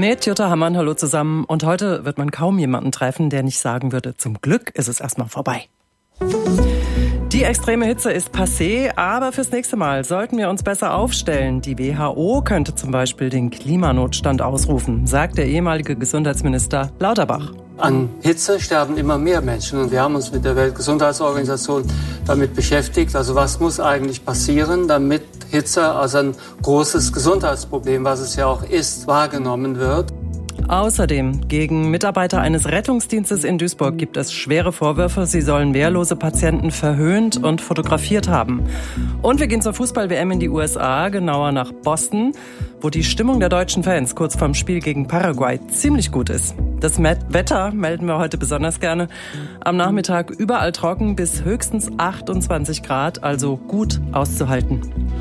Mit Jutta Hammann, hallo zusammen. Und heute wird man kaum jemanden treffen, der nicht sagen würde, zum Glück ist es erstmal vorbei. Die extreme Hitze ist passé, aber fürs nächste Mal sollten wir uns besser aufstellen. Die WHO könnte zum Beispiel den Klimanotstand ausrufen, sagt der ehemalige Gesundheitsminister Lauterbach. An Hitze sterben immer mehr Menschen und wir haben uns mit der Weltgesundheitsorganisation damit beschäftigt. Also was muss eigentlich passieren, damit Hitze als ein großes Gesundheitsproblem, was es ja auch ist, wahrgenommen wird? Außerdem, gegen Mitarbeiter eines Rettungsdienstes in Duisburg gibt es schwere Vorwürfe. Sie sollen wehrlose Patienten verhöhnt und fotografiert haben. Und wir gehen zur Fußball-WM in die USA, genauer nach Boston, wo die Stimmung der deutschen Fans kurz vorm Spiel gegen Paraguay ziemlich gut ist. Das Wetter melden wir heute besonders gerne. Am Nachmittag überall trocken bis höchstens 28 Grad, also gut auszuhalten.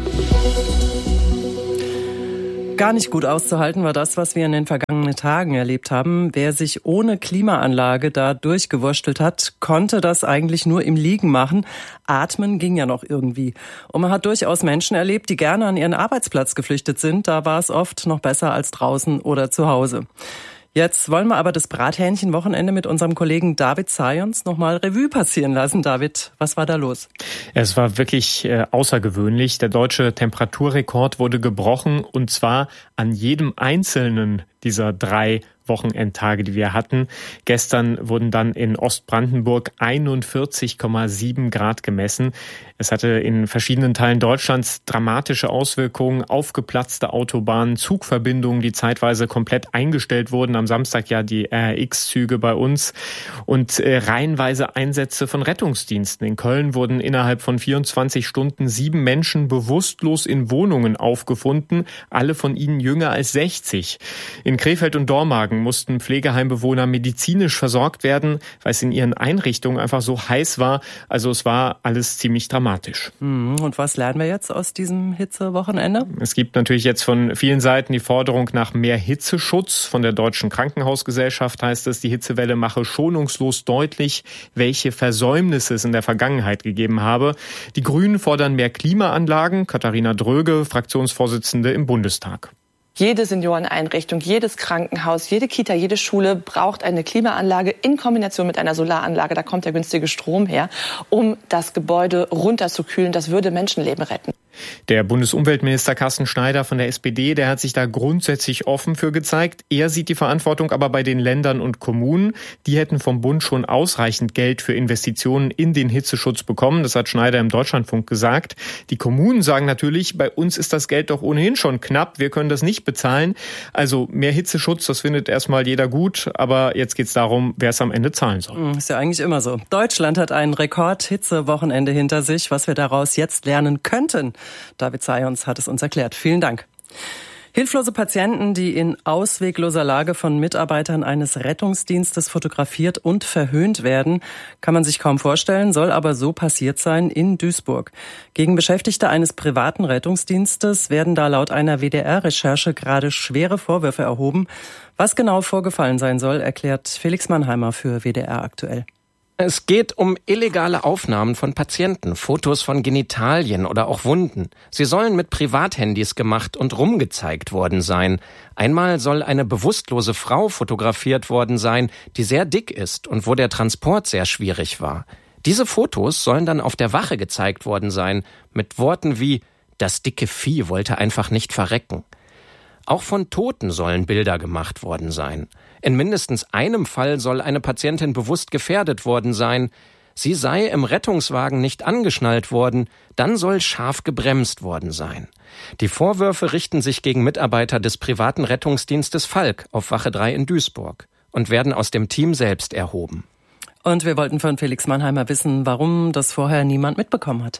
Gar nicht gut auszuhalten war das, was wir in den vergangenen Tagen erlebt haben. Wer sich ohne Klimaanlage da durchgewurstelt hat, konnte das eigentlich nur im Liegen machen. Atmen ging ja noch irgendwie. Und man hat durchaus Menschen erlebt, die gerne an ihren Arbeitsplatz geflüchtet sind. Da war es oft noch besser als draußen oder zu Hause. Jetzt wollen wir aber das Brathähnchen-Wochenende mit unserem Kollegen David Zayons nochmal Revue passieren lassen. David, was war da los? Es war wirklich außergewöhnlich. Der deutsche Temperaturrekord wurde gebrochen und zwar an jedem einzelnen dieser 3 Wochenendtage, die wir hatten. Gestern wurden dann in Ostbrandenburg 41,7 Grad gemessen. Es hatte in verschiedenen Teilen Deutschlands dramatische Auswirkungen, aufgeplatzte Autobahnen, Zugverbindungen, die zeitweise komplett eingestellt wurden. Am Samstag ja die RX-Züge bei uns und reihenweise Einsätze von Rettungsdiensten. In Köln wurden innerhalb von 24 Stunden 7 Menschen bewusstlos in Wohnungen aufgefunden, alle von ihnen jünger als 60. In Krefeld und Dormagen mussten Pflegeheimbewohner medizinisch versorgt werden, weil es in ihren Einrichtungen einfach so heiß war. Also es war alles ziemlich dramatisch. Und was lernen wir jetzt aus diesem Hitzewochenende? Es gibt natürlich jetzt von vielen Seiten die Forderung nach mehr Hitzeschutz. Von der Deutschen Krankenhausgesellschaft heißt es, die Hitzewelle mache schonungslos deutlich, welche Versäumnisse es in der Vergangenheit gegeben habe. Die Grünen fordern mehr Klimaanlagen. Katharina Dröge, Fraktionsvorsitzende im Bundestag. Jede Senioreneinrichtung, jedes Krankenhaus, jede Kita, jede Schule braucht eine Klimaanlage in Kombination mit einer Solaranlage. Da kommt der günstige Strom her, um das Gebäude runterzukühlen. Das würde Menschenleben retten. Der Bundesumweltminister Carsten Schneider von der SPD, der hat sich da grundsätzlich offen für gezeigt. Er sieht die Verantwortung aber bei den Ländern und Kommunen. Die hätten vom Bund schon ausreichend Geld für Investitionen in den Hitzeschutz bekommen. Das hat Schneider im Deutschlandfunk gesagt. Die Kommunen sagen natürlich, bei uns ist das Geld doch ohnehin schon knapp. Wir können das nicht bezahlen. Also mehr Hitzeschutz, das findet erstmal jeder gut. Aber jetzt geht es darum, wer es am Ende zahlen soll. Ist ja eigentlich immer so. Deutschland hat ein Rekord-Hitzewochenende hinter sich. Was wir daraus jetzt lernen könnten, David Zayons hat es uns erklärt. Vielen Dank. Hilflose Patienten, die in auswegloser Lage von Mitarbeitern eines Rettungsdienstes fotografiert und verhöhnt werden, kann man sich kaum vorstellen, soll aber so passiert sein in Duisburg. Gegen Beschäftigte eines privaten Rettungsdienstes werden da laut einer WDR-Recherche gerade schwere Vorwürfe erhoben. Was genau vorgefallen sein soll, erklärt Felix Mannheimer für WDR aktuell. Es geht um illegale Aufnahmen von Patienten, Fotos von Genitalien oder auch Wunden. Sie sollen mit Privathandys gemacht und rumgezeigt worden sein. Einmal soll eine bewusstlose Frau fotografiert worden sein, die sehr dick ist und wo der Transport sehr schwierig war. Diese Fotos sollen dann auf der Wache gezeigt worden sein, mit Worten wie „Das dicke Vieh wollte einfach nicht verrecken“. Auch von Toten sollen Bilder gemacht worden sein. In mindestens einem Fall soll eine Patientin bewusst gefährdet worden sein. Sie sei im Rettungswagen nicht angeschnallt worden, dann soll scharf gebremst worden sein. Die Vorwürfe richten sich gegen Mitarbeiter des privaten Rettungsdienstes Falk auf Wache 3 in Duisburg und werden aus dem Team selbst erhoben. Und wir wollten von Felix Mannheimer wissen, warum das vorher niemand mitbekommen hat.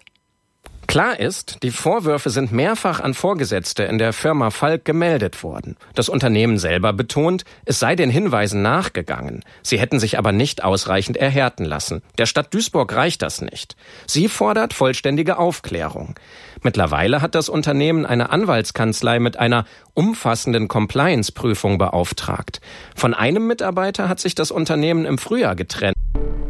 Klar ist, die Vorwürfe sind mehrfach an Vorgesetzte in der Firma Falk gemeldet worden. Das Unternehmen selber betont, es sei den Hinweisen nachgegangen. Sie hätten sich aber nicht ausreichend erhärten lassen. Der Stadt Duisburg reicht das nicht. Sie fordert vollständige Aufklärung. Mittlerweile hat das Unternehmen eine Anwaltskanzlei mit einer umfassenden Compliance-Prüfung beauftragt. Von einem Mitarbeiter hat sich das Unternehmen im Frühjahr getrennt.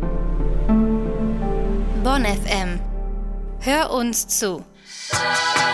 Bonn FM. Hör uns zu.